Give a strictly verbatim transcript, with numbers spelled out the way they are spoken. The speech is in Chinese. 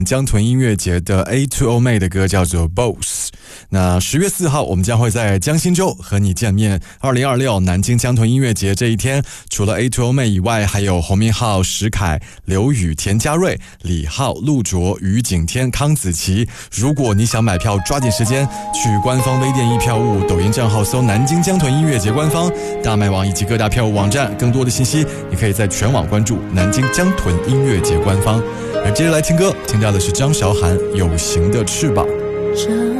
江豚音乐节的 A two O 妹的歌叫做 Boss。 那十月四号我们将会在江心洲和你见面。二零二六南京江豚音乐节这一天，除了 A two O 妹以外，还有洪明浩、石凯、刘宇、田家瑞、李浩、陆卓、于景天、康子琪。如果你想买票，抓紧时间去官方微店一票务抖音账号搜南京江豚音乐节官方、大麦网以及各大票务网站。更多的信息你可以在全网关注南京江豚音乐节官方。而接着来听歌，听到的是张韶涵《有形的翅膀》。